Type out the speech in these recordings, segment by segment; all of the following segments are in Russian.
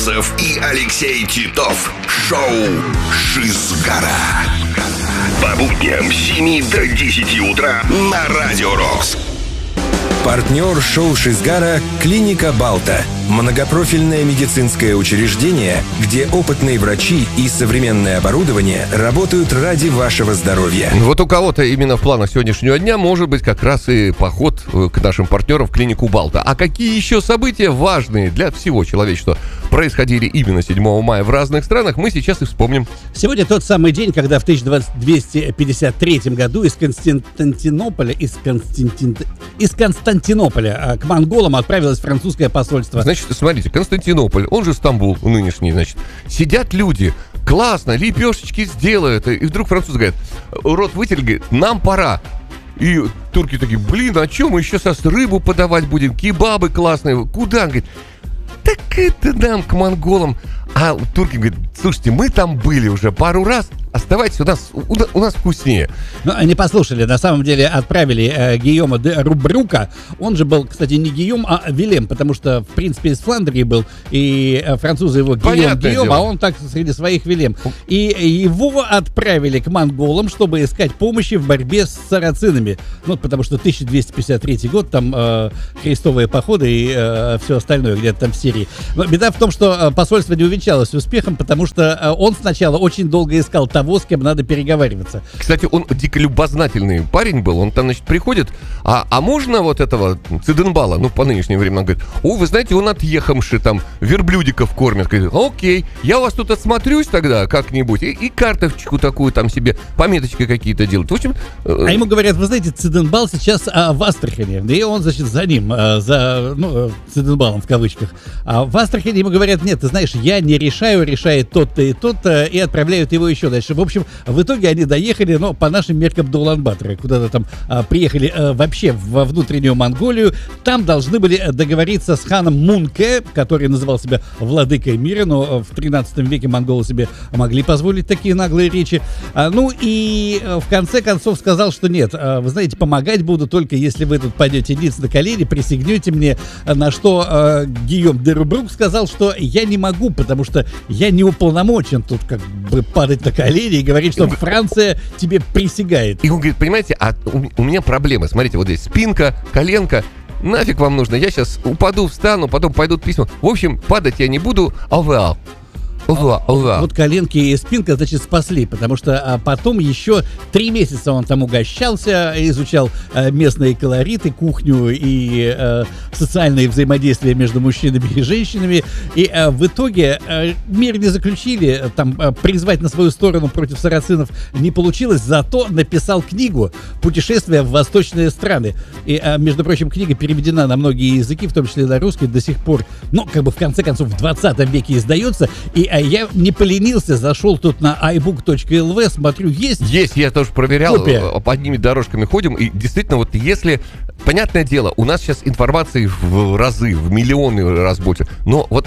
Морозов и Алексей Титов. Шоу «Шизгара». По будням с 7 до 10 утра на Радио Рокс. Партнер шоу «Шизгара» — клиника «Балта». Многопрофильное медицинское учреждение, где опытные врачи и современное оборудование работают ради вашего здоровья. Вот у кого-то именно в планах сегодняшнего дня может быть как раз и поход к нашим партнерам в клинику «Балта». А какие еще события важные для всего человечества происходили именно 7 мая в разных странах, мы сейчас и вспомним. Сегодня тот самый день, когда в 1253 году из Константинополя к монголам отправилось французское посольство. Значит, смотрите, Константинополь, он же Стамбул нынешний, значит. Сидят люди, классно, лепешечки сделают. И вдруг французы говорят, рот вытерли, говорит, нам пора. И турки такие, блин, а что мы еще сейчас рыбу подавать будем? Кебабы классные. Куда? Он говорит, так это нам к монголам. А турки говорят, слушайте, мы там были уже пару раз, оставайтесь, у нас вкуснее. Ну, они послушали, на самом деле отправили Гийома де Рубрука. Он же был, кстати, не Гийом, а Вилем, потому что, в принципе, из Фландрии был, и французы его Гийом, а он так среди своих Вилем. И его отправили к монголам, чтобы искать помощи в борьбе с сарацинами. Ну, потому что 1253 год, там крестовые походы и все остальное где-то там в Сирии. Но беда в том, что посольство не увенчалось успехом, потому что он сначала очень долго искал того, с кем надо переговариваться. Кстати, он дико любознательный парень был. Он там, значит, приходит, а можно вот этого Циденбала, ну, по нынешнему времени, он говорит, вы знаете, он отъехавший, там, верблюдиков кормят. Говорит, окей, я у вас тут отсмотрюсь тогда как-нибудь, и карточку такую там себе, пометочки какие-то делать. В общем... А ему говорят, вы знаете, Циденбал сейчас в Астрахани, и он, значит, за ним, Циденбалом в кавычках. А в Астрахани ему говорят, нет, ты знаешь, я не решаю, решает тот-то и тот-то, и отправляют его еще дальше. В общем, в итоге они доехали, но по нашим меркам до Улан-Батора, куда-то там приехали вообще во внутреннюю Монголию. Там должны были договориться с ханом Мунке, который называл себя владыкой мира, но в 13 веке монголы себе могли позволить такие наглые речи. Ну и в конце концов сказал, что нет, вы знаете, помогать буду только если вы тут пойдете ниц на колени, присягнете мне, на что Гийом де Рубрук сказал, что я не могу, потому что я не уполномочен тут как бы падать на колени и говорить, что Франция тебе присягает. И он говорит, понимаете, у меня проблемы. Смотрите, вот здесь спинка, коленка. Нафиг вам нужно? Я сейчас упаду, встану, потом пойдут письма. В общем, падать я не буду, Вот коленки и спинка, значит, спасли, потому что потом еще 3 месяца он там угощался, изучал местные колориты, кухню и социальные взаимодействия между мужчинами и женщинами, и в итоге мир не заключили, там призвать на свою сторону против сарацинов не получилось, зато написал книгу «Путешествия в восточные страны». И, между прочим, книга переведена на многие языки, в том числе на русский, до сих пор, ну, как бы в конце концов в 20 веке издается, и я не поленился, зашел тут на ibook.lv, смотрю, есть. Есть, я тоже проверял, копия. По одними дорожками ходим, и действительно, вот если, понятное дело, у нас сейчас информации в разы, в миллионы раз больше, но вот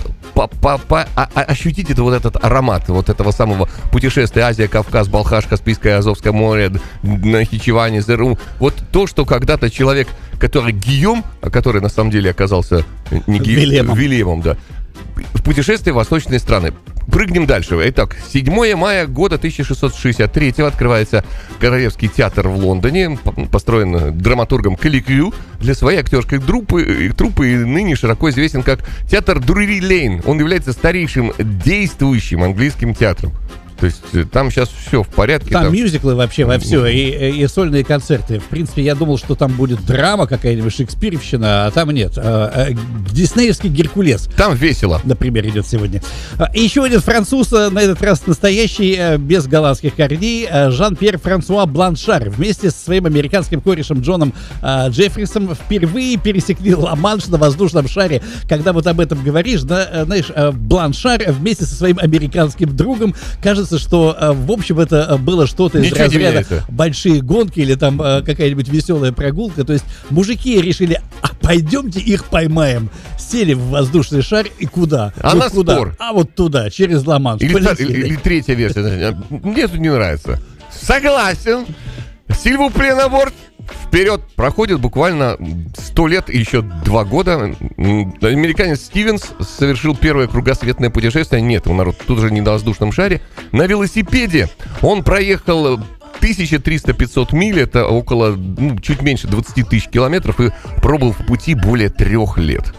ощутите вот этот аромат вот этого самого путешествия Азия, Кавказ, Балхаш, Каспийское, Азовское море, Нахичевань, Зерум, вот то, что когда-то человек, который Гийом, а который на самом деле оказался не Вилемом, да, в путешествии в восточные страны. Прыгнем дальше. Итак, 7 мая года 1663 открывается Королевский театр в Лондоне, построен драматургом Калликью для своей актерской труппы, и ныне широко известен как театр Друри-Лейн. Он является старейшим действующим английским театром. То есть там сейчас все в порядке. Там мюзиклы вообще во все, и сольные концерты. В принципе, я думал, что там будет драма какая-нибудь, шекспировщина, а там нет. Диснеевский Геркулес. Там весело. Например, идет сегодня. И еще один француз, на этот раз настоящий, без голландских корней, Жан-Пьер Франсуа Бланшар. Вместе со своим американским корешем Джоном Джеффрисом впервые пересекли Ла-Манш на воздушном шаре. Когда вот об этом говоришь, да, знаешь, Бланшар вместе со своим американским другом, кажется, что, в общем, это было что-то из разряда большие гонки или там какая-нибудь веселая прогулка. То есть мужики решили, пойдемте их поймаем. Сели в воздушный шар и куда? А на куда? спор. А вот туда, через Ла-Манш. Или третья версия. Мне тут не нравится. Согласен. Сильвупле на борт. вперед проходит буквально 100 лет и еще 2 года. Американец Стивенс совершил первое кругосветное путешествие. Нет, он тут же не на воздушном шаре. На велосипеде он проехал 1300-500 миль, это около, чуть меньше 20 тысяч километров, и пробыл в пути более 3 лет.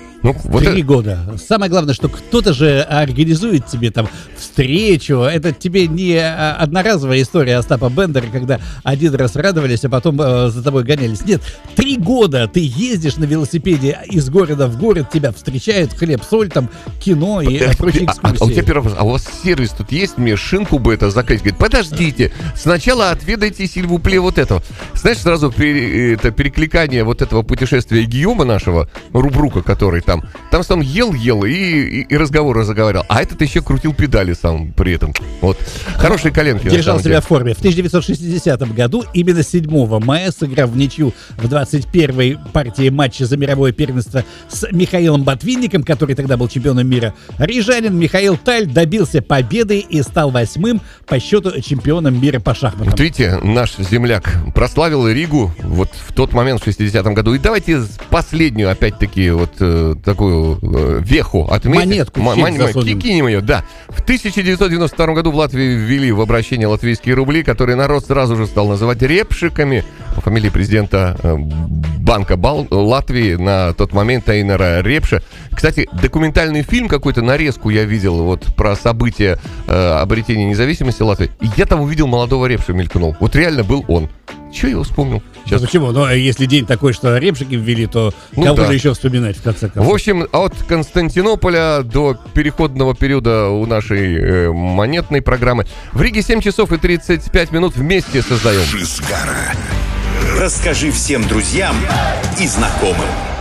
3 года. Самое главное, что кто-то же организует тебе там встречу. Это тебе не одноразовая история Остапа Бендера, когда один раз радовались, а потом за тобой гонялись. Нет, 3 года ты ездишь на велосипеде из города в город, тебя встречают, хлеб, соль, там, кино и прочие экскурсии. У тебя первый вопрос. А у вас сервис тут есть? Мне шинку бы это заказать. Говорит, подождите, сначала отведайте сильвупле вот этого. Знаешь, сразу перекликание вот этого путешествия Гийома нашего, Рубрука, который там ел и разговоры заговаривал. А этот еще крутил педали сам при этом. Вот. Хорошие коленки. Держал себя в форме. В 1960 году, именно 7 мая, сыграв в ничью в 21-й партии матча за мировое первенство с Михаилом Ботвинником, который тогда был чемпионом мира, рижанин Михаил Таль добился победы и стал 8-м по счету чемпионом мира по шахматам. Вот видите, наш земляк прославил Ригу вот в тот момент, в 60-м году. И давайте последнюю, опять-таки, вот такую веху отметим. Монетку. Кинем ее, да. В 1992 году в Латвии ввели в обращение латвийские рубли, которые народ сразу же стал называть репшиками по фамилии президента Банка Латвии на тот момент Эйнара Репша. Кстати, документальный фильм какой-то, нарезку я видел вот про события обретения независимости Латвии. И я там увидел молодого Репша, мелькнул. Вот реально был он. Чего я его вспомнил? Сейчас. Ну почему? Ну, если день такой, что репшики ввели, то кого же еще вспоминать, в конце концов? В общем, от Константинополя до переходного периода у нашей монетной программы. В Риге 7 часов и 35 минут вместе создаем. Шизгара. Расскажи всем друзьям и знакомым.